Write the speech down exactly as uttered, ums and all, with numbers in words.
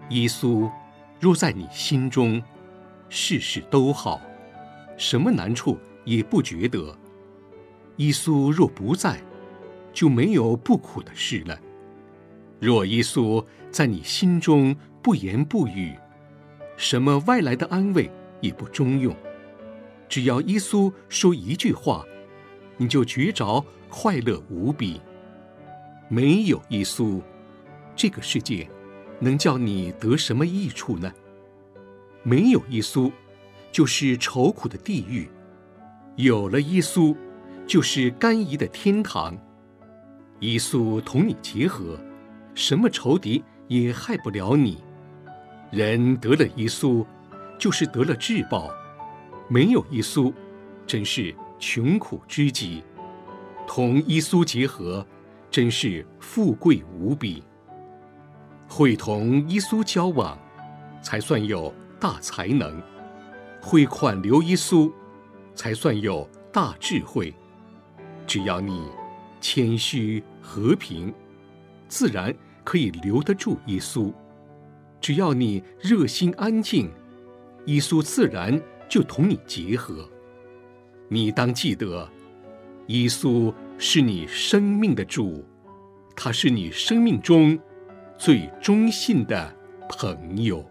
耶稣若在你心中，事事都好，什么难处也不觉得。耶稣若不在，就没有不苦的事了。若耶稣在你心中不言不语，什么外来的安慰也不中用。只要耶稣说一句话，你就觉着快乐无比。没有耶稣，这个世界能叫你得什么益处呢？没有耶稣，就是愁苦的地狱；有了耶稣，就是甘饴的天堂。耶稣同你结合，什么仇敌也害不了你。人得了耶稣，就是得了至宝；没有耶稣，真是穷苦之极。同耶稣结合，真是富贵无比。会同耶稣交往，才算有大才能；会款留耶稣，才算有大智慧。只要你谦虚和平，自然可以留得住耶稣；只要你热心安静，耶稣自然就同你结合。你当记得，耶稣是你生命的主，他是你生命中最忠信的朋友。